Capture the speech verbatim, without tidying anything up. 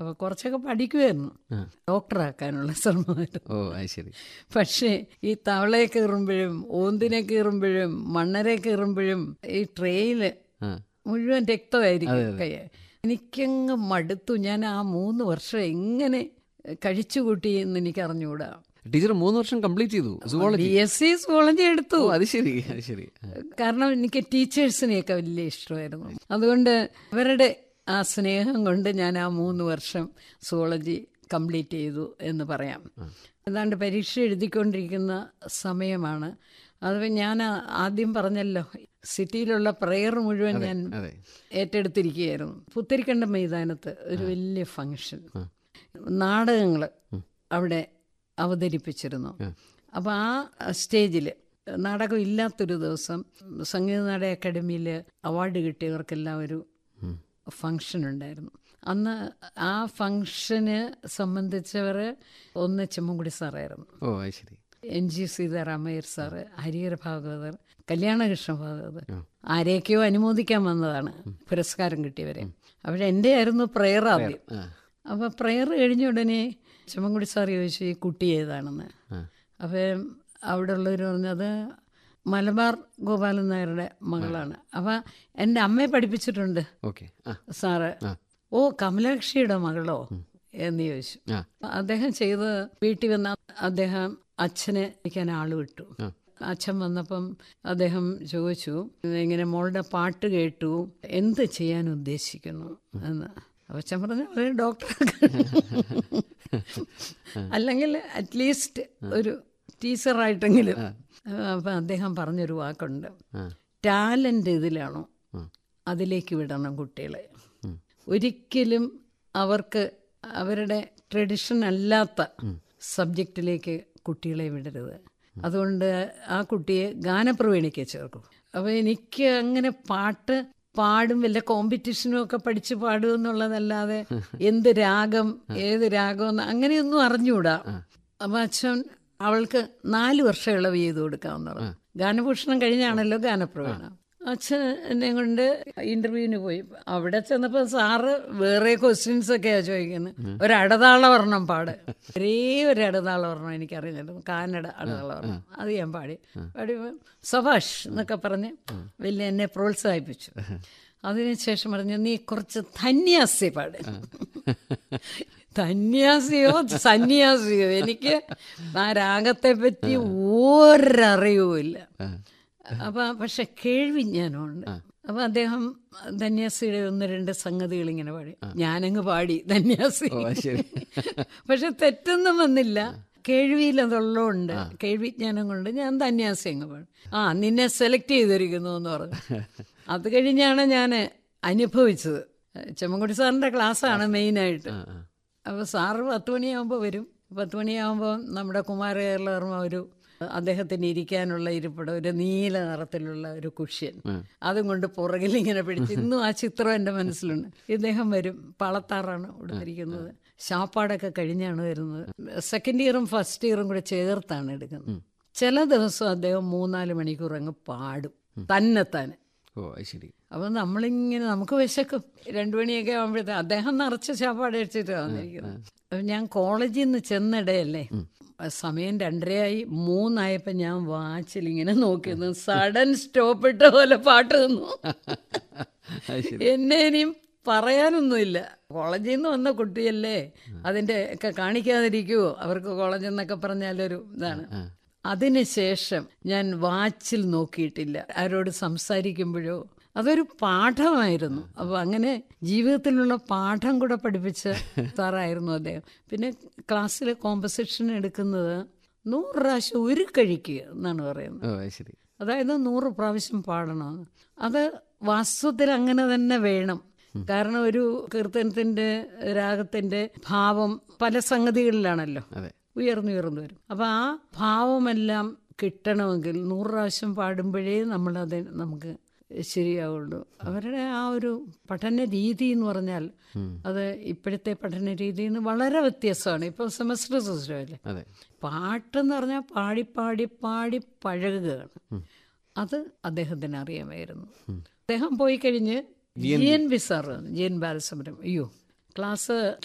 അപ്പോൾ കുറച്ചൊക്കെ പഠിക്കുമായിരുന്നു. ഡോക്ടറാക്കാനുള്ള ശ്രമമായിരുന്നു. ഓ അത് ശരി. പക്ഷേ ഈ തവളയെ കീറുമ്പോഴും ഓന്തിനെ കീറുമ്പോഴും മണ്ണരെ കീറുമ്പോഴും ഈ ട്രെയിൽ മുഴുവൻ രക്തമായിരിക്കും കൈ. എനിക്കങ്ങ് മടുത്തു. ഞാൻ ആ മൂന്ന് വർഷം എങ്ങനെ കഴിച്ചുകൂട്ടി എന്ന് എനിക്ക് അറിഞ്ഞുകൂടാ. ടീച്ചർ മൂന്ന് വർഷം കംപ്ലീറ്റ് ചെയ്തു zoology, B S C zoology എടുത്തു. അത് ശരി അത് ശരി. കാരണം എനിക്ക് ടീച്ചേഴ്സിനെയൊക്കെ വലിയ ഇഷ്ടമായിരുന്നു. അതുകൊണ്ട് അവരുടെ ആ സ്നേഹം കൊണ്ട് ഞാൻ ആ മൂന്ന് വർഷം സുവോളജി കംപ്ലീറ്റ് ചെയ്തു എന്ന് പറയാം. ഏതാണ്ട് പരീക്ഷ എഴുതിക്കൊണ്ടിരിക്കുന്ന സമയമാണ് അത്. ഞാൻ ആദ്യം പറഞ്ഞല്ലോ, സിറ്റിയിലുള്ള പ്രെയർ മുഴുവൻ ഞാൻ ഏറ്റെടുത്തിരിക്കുകയായിരുന്നു. പുത്തരിക്കണ്ട മൈതാനത്ത് ഒരു വലിയ ഫങ്ഷൻ, നാടകങ്ങൾ അവിടെ അവതരിപ്പിച്ചിരുന്നു. അപ്പോൾ ആ സ്റ്റേജിൽ നാടകം ഇല്ലാത്തൊരു ദിവസം സംഗീത നാടക അക്കാദമിയിൽ അവാർഡ് കിട്ടിയവർക്കെല്ലാം ഒരു ഫങ്ഷൻ ഉണ്ടായിരുന്നു. അന്ന് ആ ഫങ്ഷന് സംബന്ധിച്ചവർ ഒന്ന് ചെമ്മൻകുടി സാറായിരുന്നു, ഓ ശരി, N G സീതാരാമയ്യർ sir, Harihara Bhagavathar, Kalyanakrishna Bhagavathar, ആരെയൊക്കെയോ അനുമോദിക്കാൻ വന്നതാണ് പുരസ്കാരം കിട്ടിയവരെ. അവിടെ എൻ്റെ ആയിരുന്നു പ്രെയർ ആദ്യം. അപ്പോൾ പ്രെയർ കഴിഞ്ഞ ഉടനെ ചെമ്മൻകുടി സാർ ചോദിച്ചു ഈ കുട്ടി ഏതാണെന്ന്. അപ്പം അവിടെ ഉള്ളവർ പറഞ്ഞത് മലബാർ ഗോപാലൻ നായരുടെ മകളാണ്. അപ്പം എൻ്റെ അമ്മയെ പഠിപ്പിച്ചിട്ടുണ്ട് സാറ്. ഓ കമലാക്ഷിയുടെ മകളോ എന്ന് ചോദിച്ചു. അദ്ദേഹം ചെയ്ത് വീട്ടിൽ വന്ന അദ്ദേഹം അച്ഛനെ വിളിക്കാൻ ആൾ വിട്ടു. അച്ഛൻ വന്നപ്പം അദ്ദേഹം ചോദിച്ചു, ഇങ്ങനെ മോളുടെ പാട്ട് കേട്ടു, എന്ത് ചെയ്യാൻ ഉദ്ദേശിക്കുന്നു എന്ന്. അച്ഛൻ പറഞ്ഞു ഒരു ഡോക്ടർ, അല്ലെങ്കിൽ അറ്റ്ലീസ്റ്റ് ഒരു ടീച്ചറായിട്ടെങ്കിലും. അപ്പം അദ്ദേഹം പറഞ്ഞൊരു വാക്കുണ്ട്, ടാലൻ്റ് ഇതിലാണോ അതിലേക്ക് വിടണം കുട്ടികളെ. ഒരിക്കലും അവർക്ക് അവരുടെ ട്രഡീഷൻ അല്ലാത്ത സബ്ജക്റ്റിലേക്ക് കുട്ടികളെ വിടരുത്. അതുകൊണ്ട് ആ കുട്ടിയെ ഗാനപ്രവീണിക്ക് ചേർക്കും. അപ്പോൾ എനിക്ക് അങ്ങനെ പാട്ട് പാടും വല്ല കോമ്പറ്റീഷനും ഒക്കെ പഠിച്ച് പാടുക എന്നുള്ളതല്ലാതെ എന്ത് രാഗം ഏത് രാഗം അങ്ങനെയൊന്നും അറിഞ്ഞുകൂടാ. അപ്പം അച്ഛൻ അവൾക്ക് നാല് വർഷം ഇളവ് ചെയ്ത് കൊടുക്കാമെന്ന് പറഞ്ഞു. ഗാനഭൂഷണം കഴിഞ്ഞാണല്ലോ ഗാനപ്രവീണ. അച്ഛൻ എന്നെ കൊണ്ട് ഇന്റർവ്യൂവിന് പോയി. അവിടെ ചെന്നപ്പോൾ സാറ് വേറെ ക്വസ്റ്റ്യൻസ് ഒക്കെയാണ് ചോദിക്കുന്നത്. ഒരു അടതാള വർണ്ണം പാട്, ഒരേ ഒരു അടതാള വർണ്ണം എനിക്കറിയില്ലായിരുന്നു, കാനഡ അടതാള വർണ്ണം. അത് ഞാൻ പാടി പാടി സഭാഷ് എന്നൊക്കെ പറഞ്ഞ് വലിയ എന്നെ പ്രോത്സാഹിപ്പിച്ചു. അതിനുശേഷം പറഞ്ഞു നീ കുറച്ച് ധന്യാസി പാട്. ധന്യാസിയോ സന്യാസിയോ എനിക്ക് ആ രാഗത്തെ പറ്റി ഒരറിവുമില്ല. അപ്പം പക്ഷെ കേൾവിജ്ഞാനമുണ്ട്. അപ്പം അദ്ദേഹം ധന്യാസിയുടെ ഒന്ന് രണ്ട് സംഗതികൾ ഇങ്ങനെ പാടി, ഞാനങ്ങ് പാടി ധന്യാസി. പക്ഷെ തെറ്റൊന്നും വന്നില്ല, കേൾവിയിൽ അതുള്ളതുകൊണ്ട് കേൾവിജ്ഞാനം കൊണ്ട് ഞാൻ ധന്യാസി അങ്ങ് പാടി. ആ നിന്നെ സെലക്ട് ചെയ്തിരിക്കുന്നു എന്ന് പറഞ്ഞു. അത് കഴിഞ്ഞാണ് ഞാൻ അനുഭവിച്ചത്. ചെമ്മൻകുടി സാറിൻ്റെ ക്ലാസ്സാണ് മെയിനായിട്ട്. അപ്പോൾ സാറ് പത്ത് മണിയാകുമ്പോൾ വരും. പത്ത് മണിയാകുമ്പോൾ നമ്മുടെ കുമാരകേരളവർമ്മ ഒരു അദ്ദേഹത്തിന് ഇരിക്കാനുള്ള ഇരിപ്പിടം, ഒരു നീല നിറത്തിലുള്ള ഒരു കുഷ്യൻ, അതും കൊണ്ട് പുറകിൽ ഇങ്ങനെ പിടിച്ച്, ഇന്നും ആ ചിത്രം എൻ്റെ മനസ്സിലുണ്ട്. ഇദ്ദേഹം വരും, പളത്താറാണ് ഉടുത്തിരിക്കുന്നത്, ശാപ്പാടൊക്കെ കഴിഞ്ഞാണ് വരുന്നത്. സെക്കൻഡ് ഇയറും ഫസ്റ്റ് ഇയറും കൂടെ ചേർത്താണ് എടുക്കുന്നത്. ചില ദിവസം അദ്ദേഹം മൂന്നാല് മണിക്കൂർ അങ്ങ് പാടും തന്നെത്താൻ. ഓ ശരി. അപ്പം നമ്മളിങ്ങനെ നമുക്ക് വിശക്കും. രണ്ടു മണിയൊക്കെ ആകുമ്പോഴത്തേ അദ്ദേഹം നിറച്ച് ശാപ്പാട് അടിച്ചിട്ടാണ് വന്നിരിക്കുന്നത്. അപ്പം ഞാൻ കോളേജിൽ നിന്ന് ചെന്നിടയല്ലേ, സമയം രണ്ടരയായി. മൂന്നായപ്പോൾ ഞാൻ വാച്ചിൽ ഇങ്ങനെ നോക്കിയിരുന്നു. സഡൻ സ്റ്റോപ്പ് ഇട്ട പോലെ പാട്ട് നിന്നു. എന്നെ ഇനിയും പറയാനൊന്നുമില്ല. കോളേജിൽ നിന്ന് വന്ന കുട്ടിയല്ലേ, അതിൻ്റെ ഒക്കെ കാണിക്കാതിരിക്കുമോ, അവർക്ക് കോളേജിൽ നിന്നൊക്കെ പറഞ്ഞാലൊരു ഇതാണ്. അതിനുശേഷം ഞാൻ വാച്ചിൽ നോക്കിയിട്ടില്ല. ആരോട് സംസാരിക്കുമ്പോഴോ അതൊരു പാഠമായിരുന്നു. അപ്പോൾ അങ്ങനെ ജീവിതത്തിലുള്ള പാഠം കൂടെ പഠിപ്പിച്ച സാറായിരുന്നു അദ്ദേഹം. പിന്നെ ക്ലാസ്സിലെ കോമ്പസിഷൻ എടുക്കുന്നത് നൂറ് പ്രാവശ്യം ഒരു കഴിക്കുക എന്നാണ് പറയുന്നത്. അതായത് നൂറ് പ്രാവശ്യം പാടണമെന്ന്. അത് വാസ്തവത്തിൽ അങ്ങനെ തന്നെ വേണം. കാരണം ഒരു കീർത്തനത്തിൻ്റെ രാഗത്തിൻ്റെ ഭാവം പല സംഗതികളിലാണല്ലോ ഉയർന്നുയർന്നു വരും. അപ്പോൾ ആ ഭാവമെല്ലാം കിട്ടണമെങ്കിൽ നൂറ് പ്രാവശ്യം പാടുമ്പോഴേ നമ്മളത് നമുക്ക് ശരിയാവുള്ളൂ. അവരുടെ ആ ഒരു പഠന രീതി എന്ന് പറഞ്ഞാൽ അത് ഇപ്പോഴത്തെ പഠന രീതിയിൽ നിന്ന് വളരെ വ്യത്യാസമാണ്. ഇപ്പോൾ സെമസ്റ്റർ സിസ്റ്റമല്ലേ. പാട്ടെന്ന് പറഞ്ഞാൽ പാടി പാടി പാടി പഴകുകയാണ്. അത് അദ്ദേഹത്തിന് അറിയാമായിരുന്നു. അദ്ദേഹം പോയി കഴിഞ്ഞ് G N B sir, G N Balasubrahmanyam, അയ്യോ ക്ലാസ്